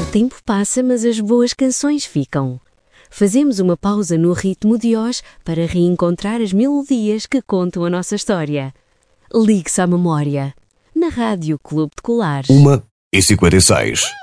tempo passa, mas as boas canções ficam. Fazemos uma pausa no ritmo de hoje para reencontrar as melodias que contam a nossa história. Ligue-se à memória. Na Rádio Clube de Colares. 1h56.